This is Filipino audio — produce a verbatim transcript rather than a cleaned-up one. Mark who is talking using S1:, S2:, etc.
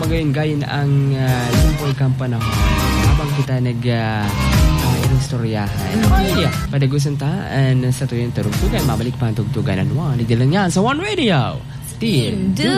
S1: magayon-gayon ang uh, lumpoy kang panahon habang kita nag uh, uh, istoryahan. Ay, padagusan taan sa tuyong tarugtugan. Mabalik pa ang tugtugan. Ano, hindi lang yan sa One Radio. Still do